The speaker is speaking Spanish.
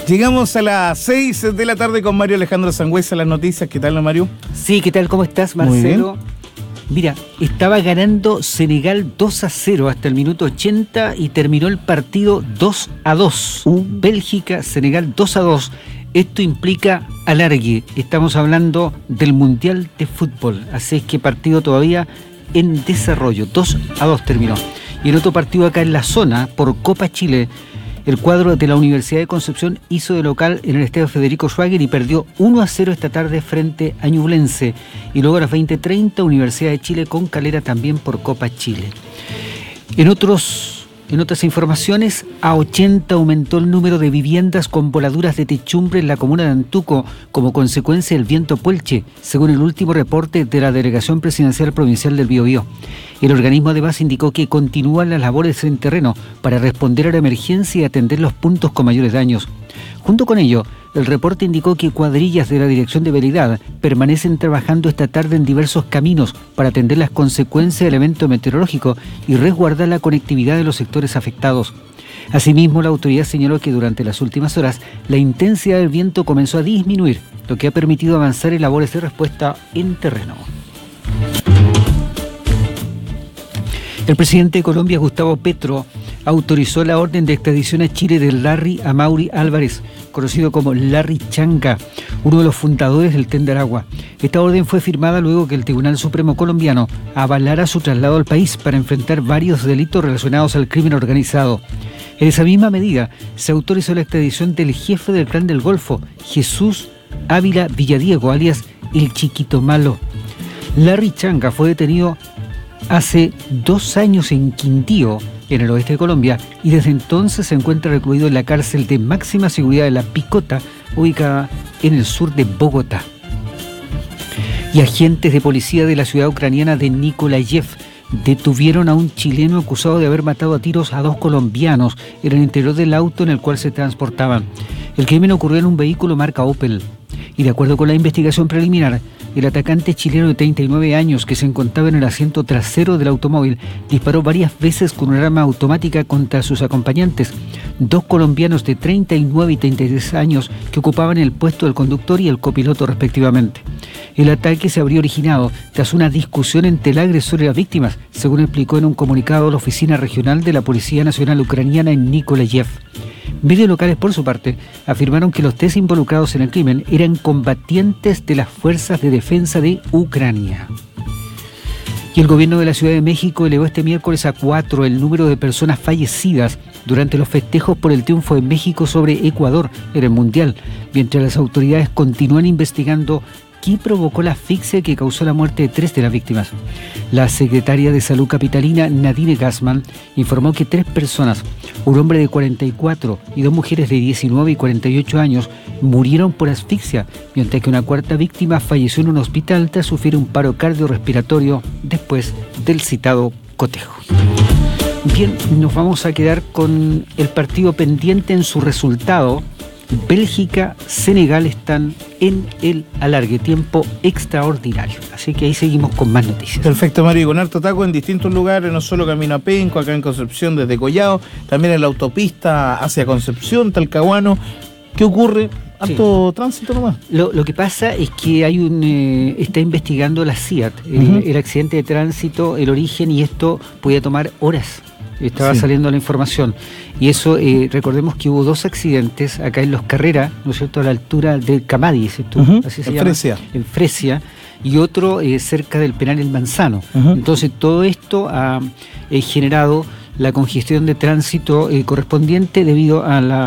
Llegamos a las 6 de la tarde con Mario Alejandro Sangüesa, las noticias. ¿Qué tal, Mario? Sí, ¿qué tal? ¿Cómo estás, Marcelo? Mira, estaba ganando Senegal 2-0 hasta el minuto 80 y terminó el partido 2-2. Bélgica, Senegal 2-2. Esto implica alargue. Estamos hablando del Mundial de Fútbol. Así es que partido todavía en desarrollo. 2-2 terminó. Y en otro partido acá en la zona, por Copa Chile, el cuadro de la Universidad de Concepción hizo de local en el estadio Federico Schwager y perdió 1-0 esta tarde frente a Ñublense. Y luego a las 20:30, Universidad de Chile con Calera también por Copa Chile. En otras informaciones, a 80 aumentó el número de viviendas con voladuras de techumbre en la comuna de Antuco como consecuencia del viento Puelche, según el último reporte de la Delegación Presidencial Provincial del Biobío. El organismo además indicó que continúan las labores en terreno para responder a la emergencia y atender los puntos con mayores daños. Junto con ello, el reporte indicó que cuadrillas de la Dirección de Vialidad permanecen trabajando esta tarde en diversos caminos para atender las consecuencias del evento meteorológico y resguardar la conectividad de los sectores afectados. Asimismo, la autoridad señaló que durante las últimas horas la intensidad del viento comenzó a disminuir, lo que ha permitido avanzar en labores de respuesta en terreno. El presidente de Colombia, Gustavo Petro, autorizó la orden de extradición a Chile de Larry Amaury Álvarez, conocido como Larry Changa, uno de los fundadores del Tren de Aragua. Esta orden fue firmada luego que el Tribunal Supremo colombiano avalara su traslado al país para enfrentar varios delitos relacionados al crimen organizado. En esa misma medida, se autorizó la extradición del jefe del Clan del Golfo, Jesús Ávila Villadiego, alias El Chiquito Malo. Larry Changa fue detenido hace 2 años en Quindío, en el oeste de Colombia, y desde entonces se encuentra recluido en la cárcel de máxima seguridad de La Picota, ubicada en el sur de Bogotá. Y agentes de policía de la ciudad ucraniana de Nikolayev detuvieron a un chileno acusado de haber matado a tiros a 2 colombianos en el interior del auto en el cual se transportaban. El crimen ocurrió en un vehículo marca Opel. Y de acuerdo con la investigación preliminar, el atacante chileno de 39 años que se encontraba en el asiento trasero del automóvil disparó varias veces con un arma automática contra sus acompañantes, 2 colombianos de 39 y 33 años que ocupaban el puesto del conductor y el copiloto respectivamente. El ataque se habría originado tras una discusión entre el agresor y las víctimas, según explicó en un comunicado la Oficina Regional de la Policía Nacional Ucraniana en Nikolayev. Medios locales, por su parte, afirmaron que los 3 involucrados en el crimen eran combatientes de las Fuerzas de Defensa de Ucrania. Y el gobierno de la Ciudad de México elevó este miércoles a 4 el número de personas fallecidas durante los festejos por el triunfo de México sobre Ecuador en el Mundial, mientras las autoridades continúan investigando qué provocó la asfixia que causó la muerte de 3 de las víctimas. La secretaria de Salud capitalina, Nadine Gassman, informó que 3 personas, un hombre de 44 y 2 mujeres de 19 y 48 años, murieron por asfixia, mientras que una 4ª víctima falleció en un hospital tras sufrir un paro cardiorrespiratorio después del citado cotejo. Bien, nos vamos a quedar con el partido pendiente en su resultado. Bélgica, Senegal están en el alargue, tiempo extraordinario. Así que ahí seguimos con más noticias. Perfecto, Mario, y con harto taco en distintos lugares, no solo camino a Penco, acá en Concepción desde Collao, también en la autopista hacia Concepción, Talcahuano. ¿Qué ocurre? Harto tránsito nomás. Lo que pasa es que hay está investigando la CIAT, el accidente de tránsito, el origen, y esto podía tomar horas. Estaba saliendo la información. Y eso, recordemos que hubo 2 accidentes acá en Los Carreras, ¿no es cierto?, a la altura del Camadi, así se llama, Fresia. en Fresia, y otro cerca del Penal El Manzano. Entonces, todo esto ha generado la congestión de tránsito correspondiente debido a la